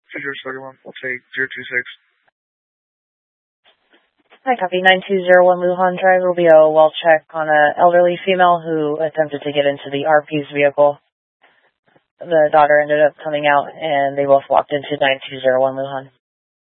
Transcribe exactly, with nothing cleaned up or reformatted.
two zero seven one, we'll take zero two six. Hi, copy. nine two zero one Lujan Drive will be a well check on an elderly female who attempted to get into the R P's vehicle. The daughter ended up coming out, and they both walked into nine two zero one Lujan.